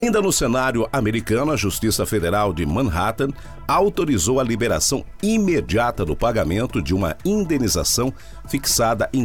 Ainda no cenário americano, a Justiça Federal de Manhattan autorizou a liberação imediata do pagamento de uma indenização fixada em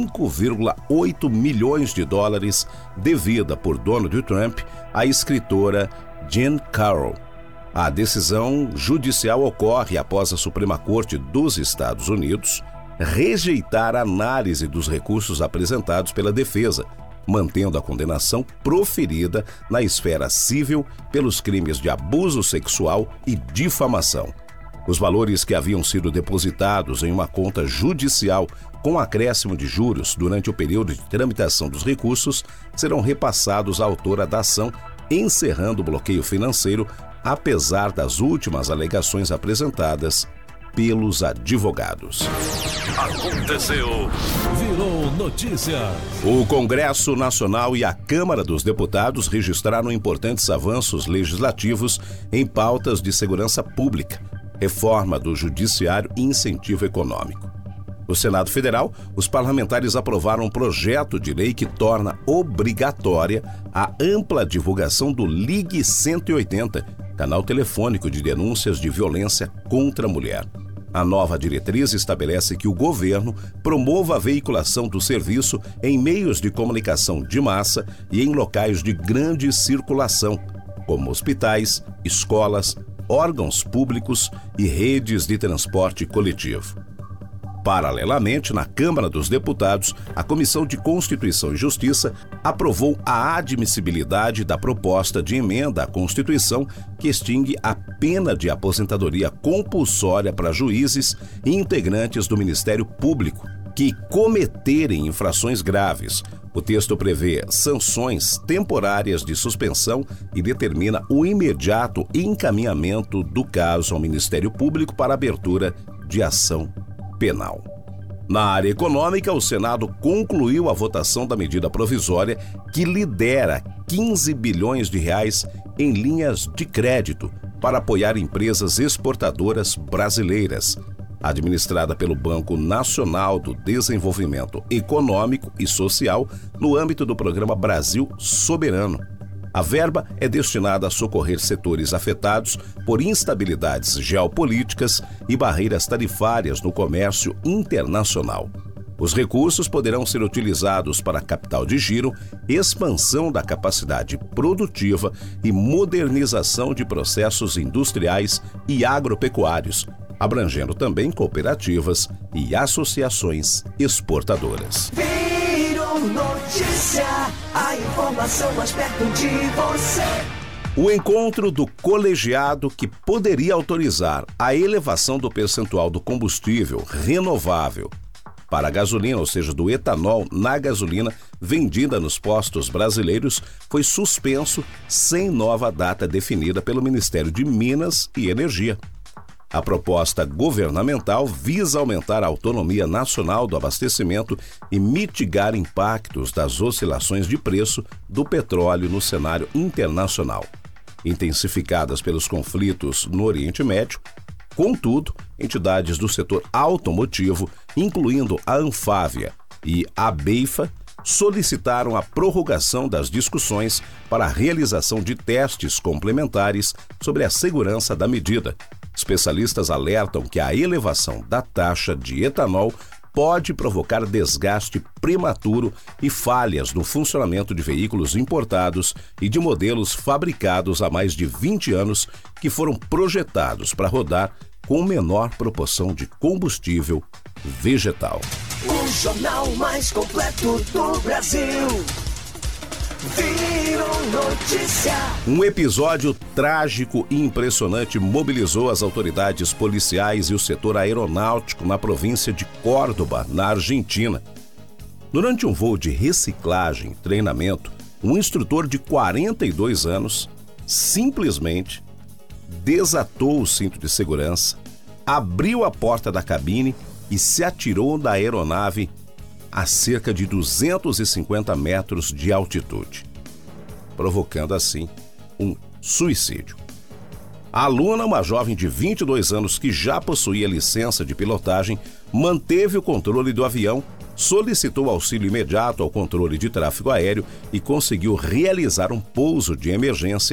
5,8 milhões de dólares devida por Donald Trump à escritora Jean Carroll. A decisão judicial ocorre após a Suprema Corte dos Estados Unidos rejeitar a análise dos recursos apresentados pela defesa, mantendo a condenação proferida na esfera civil pelos crimes de abuso sexual e difamação. Os valores que haviam sido depositados em uma conta judicial com acréscimo de juros durante o período de tramitação dos recursos serão repassados à autora da ação, encerrando o bloqueio financeiro, apesar das últimas alegações apresentadas pelos advogados. Aconteceu. Virou notícia. O Congresso Nacional e a Câmara dos Deputados registraram importantes avanços legislativos em pautas de segurança pública, reforma do Judiciário e incentivo econômico. No Senado Federal, os parlamentares aprovaram um projeto de lei que torna obrigatória a ampla divulgação do Ligue 180, canal telefônico de denúncias de violência contra a mulher. A nova diretriz estabelece que o governo promova a veiculação do serviço em meios de comunicação de massa e em locais de grande circulação, como hospitais, escolas, órgãos públicos e redes de transporte coletivo. Paralelamente, na Câmara dos Deputados, a Comissão de Constituição e Justiça aprovou a admissibilidade da proposta de emenda à Constituição que extingue a pena de aposentadoria compulsória para juízes e integrantes do Ministério Público que cometerem infrações graves. O texto prevê sanções temporárias de suspensão e determina o imediato encaminhamento do caso ao Ministério Público para abertura de ação penal. Na área econômica, o Senado concluiu a votação da medida provisória que lidera 15 bilhões de reais em linhas de crédito para apoiar empresas exportadoras brasileiras, administrada pelo Banco Nacional do Desenvolvimento Econômico e Social no âmbito do Programa Brasil Soberano. A verba é destinada a socorrer setores afetados por instabilidades geopolíticas e barreiras tarifárias no comércio internacional. Os recursos poderão ser utilizados para capital de giro, expansão da capacidade produtiva e modernização de processos industriais e agropecuários, abrangendo também cooperativas e associações exportadoras. Notícia, a informação mais perto de você. O encontro do colegiado que poderia autorizar a elevação do percentual do combustível renovável para a gasolina, ou seja, do etanol na gasolina vendida nos postos brasileiros, foi suspenso sem nova data definida pelo Ministério de Minas e Energia. A proposta governamental visa aumentar a autonomia nacional do abastecimento e mitigar impactos das oscilações de preço do petróleo no cenário internacional, intensificadas pelos conflitos no Oriente Médio. Contudo, entidades do setor automotivo, incluindo a Anfávia e a Beifa, solicitaram a prorrogação das discussões para a realização de testes complementares sobre a segurança da medida. Especialistas alertam que a elevação da taxa de etanol pode provocar desgaste prematuro e falhas no funcionamento de veículos importados e de modelos fabricados há mais de 20 anos que foram projetados para rodar com menor proporção de combustível vegetal. O jornal mais completo do Brasil. Virou notícia. Um episódio trágico e impressionante mobilizou as autoridades policiais e o setor aeronáutico na província de Córdoba, na Argentina. Durante um voo de reciclagem e treinamento, um instrutor de 42 anos simplesmente desatou o cinto de segurança, abriu a porta da cabine e se atirou da aeronave a cerca de 250 metros de altitude, provocando assim um suicídio. A aluna, uma jovem de 22 anos que já possuía licença de pilotagem, manteve o controle do avião solicitou auxílio imediato ao controle de tráfego aéreo e conseguiu realizar um pouso de emergência